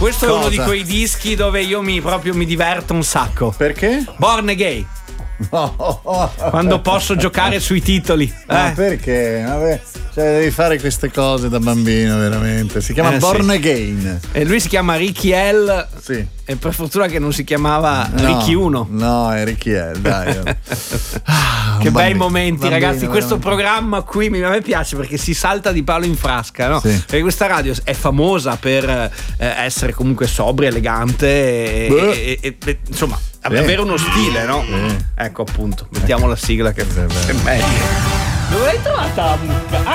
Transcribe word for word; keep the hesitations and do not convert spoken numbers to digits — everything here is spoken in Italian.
questo Cosa? è uno di quei dischi dove io mi proprio mi diverto un sacco. Perché? Born Again. Oh, oh, oh. Quando posso giocare sui titoli. Ma eh. perché? Vabbè, cioè devi fare queste cose da bambino, veramente. Si chiama Eh, Born sì. Again. E lui si chiama Ricky L. Sì. E per fortuna che non si chiamava No, Ricky uno. No, è Ricky L, dai. Ah, Che un bei bambino, momenti, bambino, ragazzi. Questo veramente. programma qui mi- a me piace perché si salta di palo in frasca, no? Sì. Perché questa radio è famosa per eh, essere comunque sobria, elegante e, Beh. e- e- e- insomma Sì. avere uno stile, no? Sì. Ecco appunto, mettiamo la sigla che Sì, è meglio. Dove l'hai trovata la mucca?